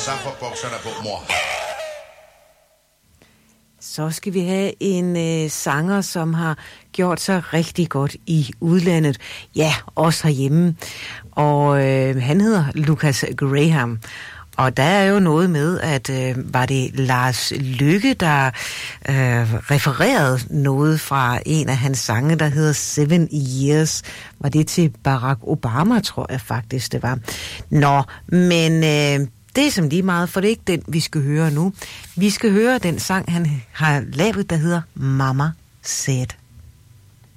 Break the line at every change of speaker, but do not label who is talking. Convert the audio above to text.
Safferbukserne på, mor.
Så skal vi have en sanger, som har gjort sig rigtig godt i udlandet. Ja, også herhjemme. Og han hedder Lucas Graham. Og der er jo noget med, at var det Lars Løkke, der refererede noget fra en af hans sange, der hedder 7 Years. Var det til Barack Obama, tror jeg faktisk, det var. Nå, men det er som lige meget, for det er ikke den, vi skal høre nu. Vi skal høre den sang, han har lavet, der hedder Mama Said.